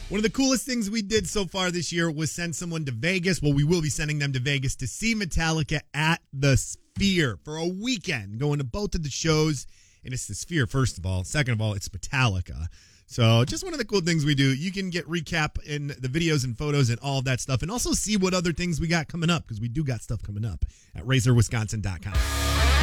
One of the coolest things we did so far this year was send someone to Vegas. Well, we will be sending them to Vegas to see Metallica at the Sphere for a weekend, going to both of the shows. And it's the Sphere, first of all. Second of all, it's Metallica. So just one of the cool things we do. You can get recap in the videos and photos and all of that stuff, and also see what other things we got coming up, because we do got stuff coming up at RazorWisconsin.com.